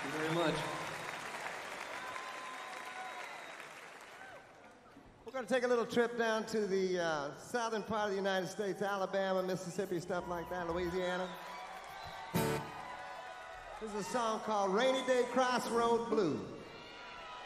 you very much. We're going to take a little trip down to the southern part of the United States, Alabama, Mississippi, stuff like that, Louisiana. This is a song called Rainy Day Crossroad Blues.